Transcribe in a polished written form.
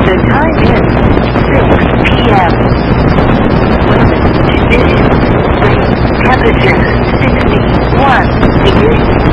The time is 6 p.m. Weather conditions. Rain. Temperature 6